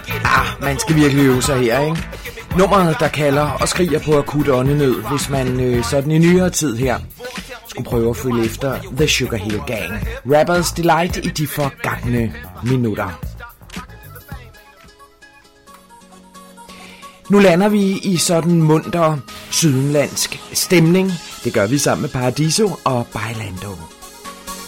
Man skal virkelig øve sig her, ikke? Nummeret, der kalder og skriger på akut åndenød, hvis man sådan i nyere tid her skulle prøve at følge efter The Sugar Hill Gang. Rappers Delight i de forgangne minutter. Nu lander vi i sådan munter sydenlandsk stemning. Det gør vi sammen med Paradiso og Bailando.